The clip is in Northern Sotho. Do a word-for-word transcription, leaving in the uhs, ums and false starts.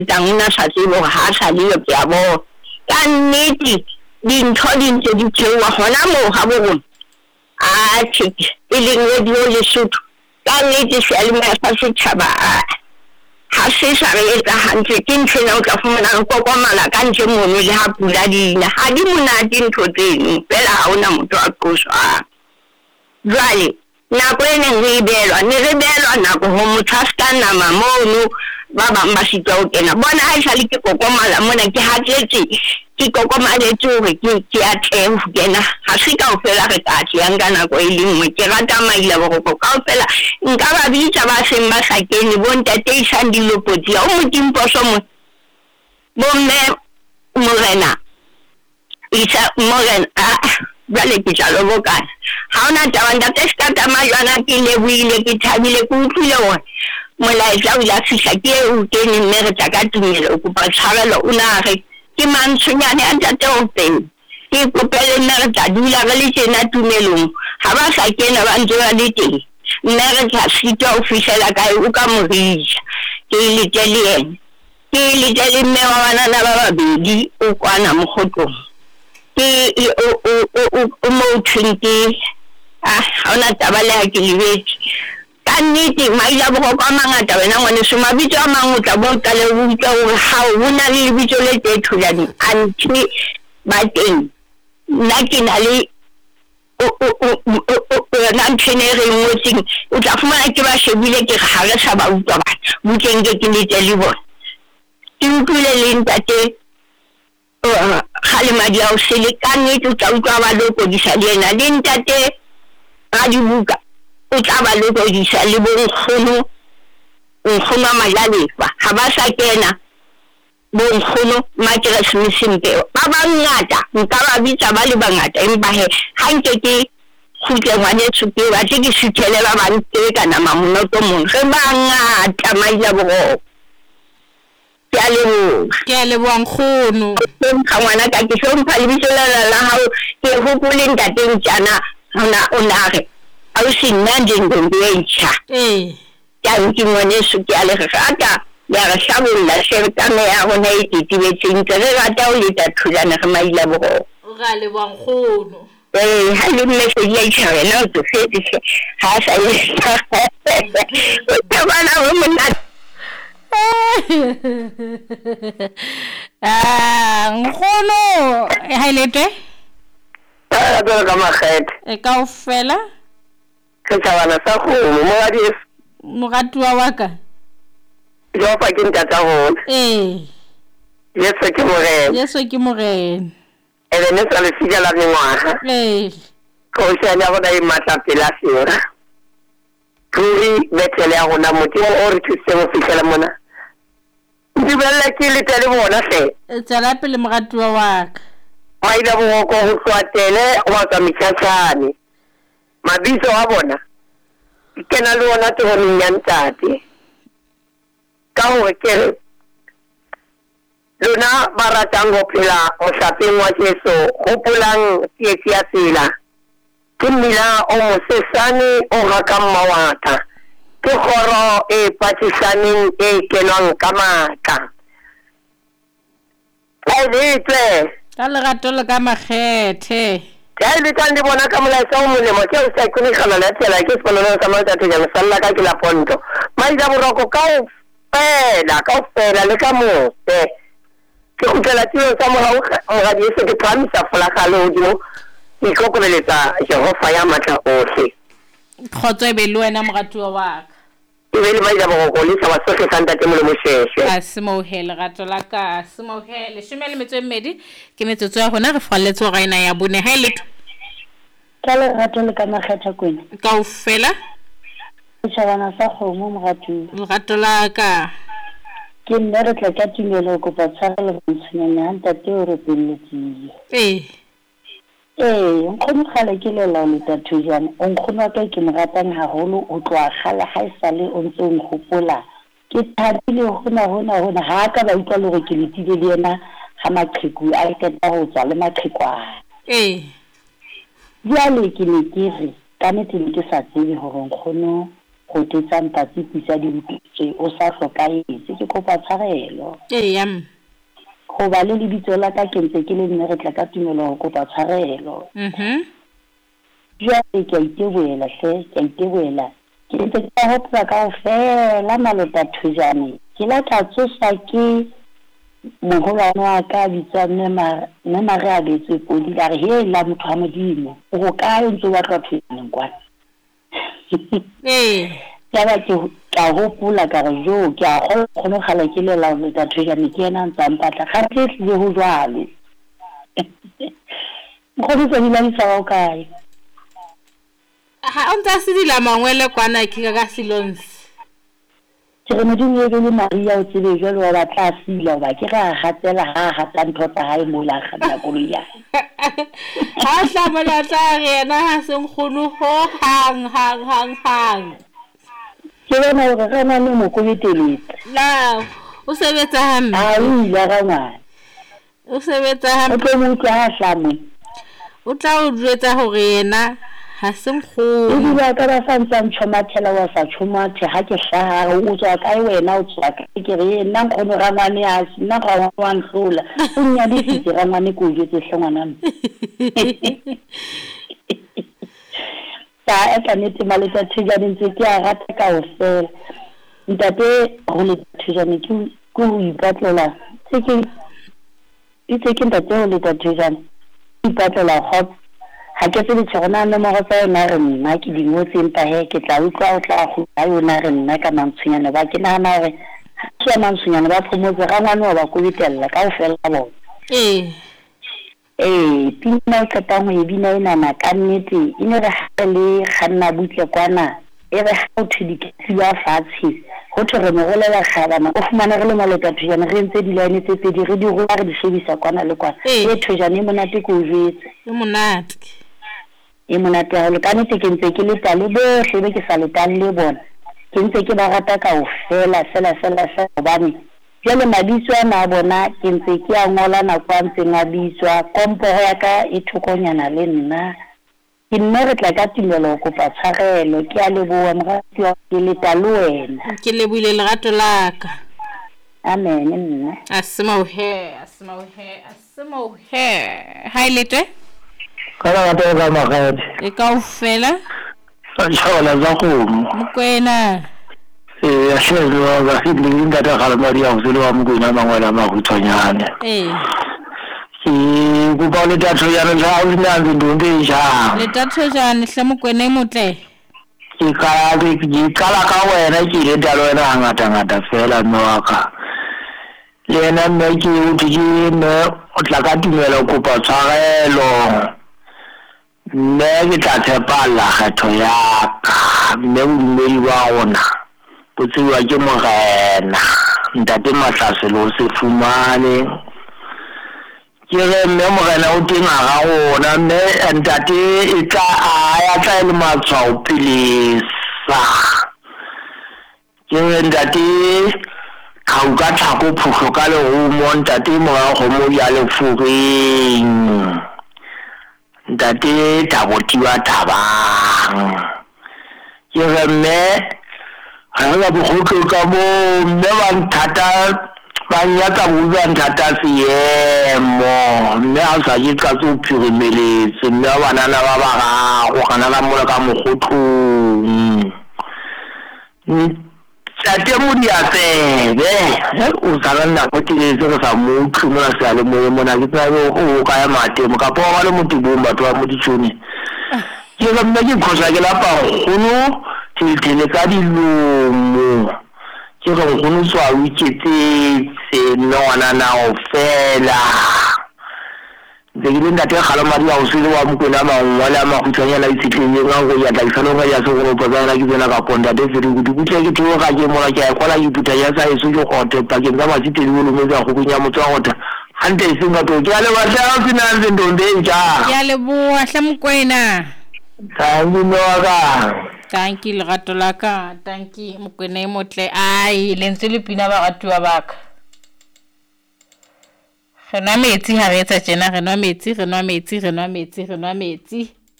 tanguna sa tsebo ha sa le ke a bo ka nnete dintho di ntse di tsewa hona mo ha bo rona a tshiki e leng radio Lesotho ka nnete se a le ma sa setšhaba ha se sa re etsa hantle ke ntshena o tla fumana kokomala ka ntle mono le ha pula dina ha di monate ntho tseno fela ha ona motho a qoswang jwale nako e neng re belwa ne re belwa nako ho motho a ska nama mono ba bang ba sitwa ho kena bona ha sa le ke kokomala mona ke hatletse ke kokomaletse hore ke ke a theho kena ha se kaofela re ka tšeang ka nako e le nngwe ke rata maila boroko kaofela nka ba bitsa ba seng ba sa kene bo ntate isang dilopotsia o motimposo mo bomme morena isa morena jwale ke tla lo bokana ha ona taba ntate ska tamayana ke lebohile ke thabile ke utlwile hore molaetsa o la fihla ke o kene mme re tla ka tumelo kopa tshwarelo o nare ke mantshonyane a ntate o teng ke kopele mme re tla dula re le tjena tumelong ha ba sa kena ba ntse ba le teng mme re tla sitwa ho fihlela kae o ka morija ke lete le ena ke lete le mme wa banana ba babedi o kwana mokgotlong ke o o o o mo tshinte ah ona taba le ha ke lebetse ka nnete maila boroko a mangata wena ngwane se mabitso a mang o tla bo qale o utlwa hore ha ho na le lebitso le tethulane anti ba teng nna ke na le o o o na ntshene re ngotseng o tla fumana ke ba shebile ke ha re sa ba utlwa ba butleng ke ke lete le bona ke utlwile le ntate khale madi a o se le ka nnete o tla utlwa ba loko di sa le ena le ntate a di buka o tla ba loko di sa le bo nkgono nkgono a majalefa ha ba sa kena bo nkgono makeresemeseng ba bangata nka ba bitsa ba le bangata empa he ha nke ke khutle ngwaneso ke ba ke ke sithele ba bantse ka nama monoto mong re bangata maila boroko ke a lebo ke a lebo nkgono ka ngwana ka ke hlompha lebitso la la hao ke hopole ntateng tjana hona ona re a o sinna ndingombe entsha eh ya nki ngwaneso ke a le rata ya re shabolla se ka me ya rona e titibetseng tle re rata o leta thulana re maila boroko o ga le bang khono eh ha le mme se ya itshare no to fete ha sa ye ka bana mo mona ah nkgono e hailete ah ba ka makgethe e kaofela ke tsabana sa go mo mogadi mogatwa wa ka yo pa ke ntata go eh yeso ke morena yeso ke morena ene ne sa le fika la ngwaga eh ko se ya bona e matla pela sera turi betele ya gona motho o re thuse mo fihlela mona di bella ke le tele bona se e tsala pele mogatwa wa ka maida bo go go swatele wa ka mitsatsane mabitso a bona ke na le ona te go nyantate ka hore ke lona baratang go phela o sapeng wa Jesu go pulang tsietsi ya tsela ke mmila o mosesane o raka mawata ke khoro e patisaneng e kenwang ka maka ai ditle ka lerato le ka makgethe ya le ka ndi bona ka molaetsa o molemo ke o sa ikune kgala la tsela ke seponolo sa mata te jana salla ka ke la ponto mai da boroko ka o pela ka o pela le ka mo eh ke khutela tiro sa mo ga di se ke phamisa fola ka lo dio ke go kobeletsa Jehova ya matla ohle khotso e be le wena mogatwa wa ka e be le mai da boroko le sa ba sohle santa te mo le mosheshe a se mo hele gato la ka se mo hele shemele metso e mmedi ke metsotso ya gona re falletse go gaina ya bone ha ile ka le gato le ka makgetha kwena kaofela tshabana sa go mo mogatu gato la ka ke nne re tla ka tumelo go pa tsara le bontshanyana ntate o re pelletsile eh eh nkgono khale ke le la le tatujana nkgono ka ke mo ratang haholo o tloa khala ha isale o ntse o nkgopola ke thabile hona hona hona ha ka ba utlwa le gore ke letile le yena ha maqheku a iketa ho tswa le maqhekwa eh ya le ke le ke re ka nnete ke sa tsebe hore nkgono go tetsang patsi pisa di ntse o sa hlokaetse ke kopa tshwarelo ee yam go ba le lebitso la ka ke ntse ke le nne re tla ka tumelo go kopa tshwarelo mhm jwale ke a iteboela hle ke a iteboela ke ntse ke hopola ka go fela malota thujane ke la ka tsosa ke mogolwana wa ka bitsa mme ma mme ma re a betse podi la re he la motho a modimo o go ka ntse wa tla thujane kwa ee ya ba ke ka hopola ka re jo ke a go kgone gala ke le la le ta thujane ke ena ntsa mpatla ga tle tle go jwalo go di tsedi la ditsa o kae ha o ntse se dila mangwele kwana ke ka silons ke re modimo le Maria o tsebe jwalo wa batla sila ba ke ga gatela ha ha tsa ntho tsa hae mo la ga koloi ya ha tla bona tla rena ha se nkgono ho hang hang hang hang ke bona hore re na le mokobeteletse la o sebetsa hampe a o ile ga ngwana o sebetsa o hampe tlo mo tla hlame o tla o jwetsa hore yena ha se o nkgono di ba ka ba santsa mtshomathela wa sa tshomathe ha ke hlaha o tswa kae wena o tswa kae ke re nna nkgono ga ngwane a nna ga wa nhlola o nya di fitse ga ngwane ko jwetse hlongwana ta eka nete maleta thujane ntse ke a rata ka o fela ntate go le thujane ke go ipatlela se ke itse ke ntate go le thujane ipatlela hot ha ke se ditshona le mo go tsena re nna ke di ngotse empa he ke tla utlwa o tla go ya yona re nna ka mantshonyana ba ke nana re ke mantshonyana ba phomotse ga ngwana wa ba go bitella ka o fela bona ee eh pina ka tamo e bina ina na ka nnete ine re ha le khanna butle kwana e re ha o thidiketsi ba fatshe go thore mo go lela khabana o fumana re le maleta thujana re ntse di line tse pedi re di go re di shebisa kwana le kwana e thujana e monate ko jwetse e monate e monate ha le ka nnete ke ntse ke le tale bo shebe ke sa le tale le bona ke ntse ke ba rata ka o fela fela fela fela bane jale mabitso a na bona ke ntse ke a ngola na kwa ntse ngabitswa kompo ya ka e thokonyana le nna ke nne re tla ka tumelo go kopa tshwarelo ke a leboa morati wa ke le talo wena ke lebile lerato la ka amen nna asema o he asema o he asema o he ha ilete kana ga tla ga magadi e ka o fela a tshola za go mokwena eh a shelo ga se le nda ta ga Maria o se le wa mokona mangwela ma go tshonyane ee ke go ba le tatso ya re ja o nna ndonde ja le tatso ja ne hle mokwena motle ke ka ke ke kala ka wena ke le talo wena ngata ngata fela no aka lena mme ke o tije me o tla ka tumelo kopa tshwarelo mme ke tla tshepala kgetho ya ka mme o dumedi wa ona o tsiwa ke mogena ntate Mahlaselo se fumane ke re mme mogena o teng ga ona mme ntate e tla a ya tla le matshwao pele sa ke re ntate ka o ka thako phofo ka le go mo ntate mo go mo ya le fureng ntate tabotiwa tabang ke re mme ha ga bogotlo ka mo mme ba nthata ba nyaka bua nthata seemo mme a sa je ka tso phiremeletse mme banana ba ba ga go kana la mola ka mogotlong tate mo dia tsebe o sala nna go tletse go sa mo tlhomola se ale mo mona ke tsa go ka ya mate mo ka po ga le motibo batho ba mo ditšhone ke ga mme ke khosa ke la pa gono tile ka dilomo ke go gono tswa o iketse se nona na o fela de ke nda te gala Maria o se le wa mokona mangwala ma khutsanya la itshitleng ga go ya tla isalonga ya se go popana ke tsena ka ponda de fere go dibutle ke tlo ga ke mola ke a kwala iputa ya sa eso go gote pa ke ga ba tsiteli mo lo metsa go kunya motho wa gota hante se nga to ke a le ba tla se na nze ndonde nja ke a leboa hle mokwena thank you noga thank you lerato la ka thank you mokwena motle ai le ntse le pina ba ratuwa baka re nwa metsi ha re etsa tjena re nwa metsi re nwa metsi re nwa metsi re nwa metsi